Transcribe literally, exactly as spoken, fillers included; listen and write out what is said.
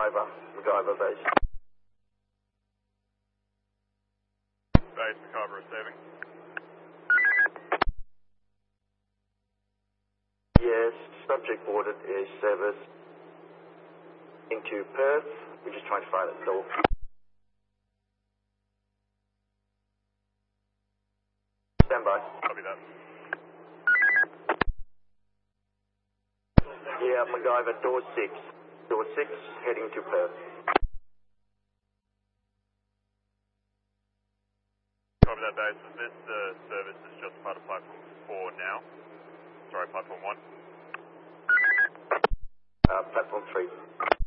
MacGyver. MacGyver base. Base, MacGyver receiving. Yes, subject boarded is service into Perth. We're just trying to find it all. Stand by. Copy that. Yeah, MacGyver, door six. Door six, heading to Perth. Copy that, base. Is this the service that's just part of platform four now? Sorry, platform one. Uh, platform three.